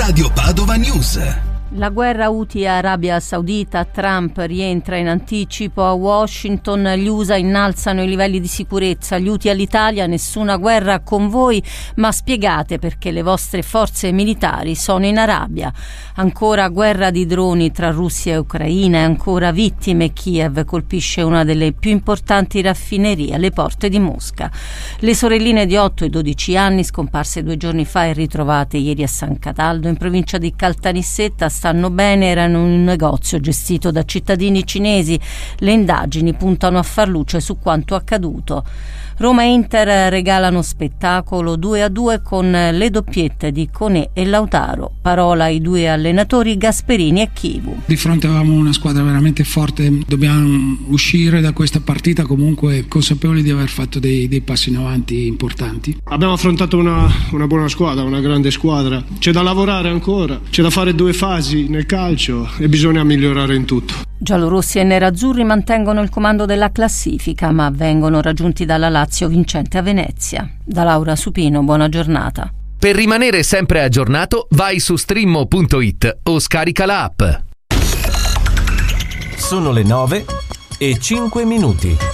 Radio Padova News. La guerra Houthi-Arabia Saudita, Trump rientra in anticipo a Washington, gli USA innalzano i livelli di sicurezza, gli Houthi all'Italia, nessuna guerra con voi, ma spiegate perché le vostre forze militari sono in Arabia. Ancora guerra di droni tra Russia e Ucraina, e ancora vittime. Kiev colpisce una delle più importanti raffinerie alle porte di Mosca. Le sorelline di 8 e 12 anni, scomparse 2 giorni fa e ritrovate ieri a San Cataldo in provincia di Caltanissetta, stanno bene, erano in un negozio gestito da cittadini cinesi. Le indagini puntano a far luce su quanto accaduto. Roma e Inter regalano spettacolo 2-2 con le doppiette di Koné e Lautaro. Parola ai 2 allenatori Gasperini e Chivu. Di fronte avevamo una squadra veramente forte, dobbiamo uscire da questa partita comunque consapevoli di aver fatto dei passi in avanti importanti. Abbiamo affrontato una buona squadra, una grande squadra, c'è da lavorare ancora, c'è da fare 2 fasi nel calcio e bisogna migliorare in tutto. Giallorossi e nerazzurri mantengono il comando della classifica, ma vengono raggiunti dalla Lazio vincente a Venezia. Da Laura Supino, buona giornata. Per rimanere sempre aggiornato, vai su streammo.it o scarica la app. Sono le 9:05.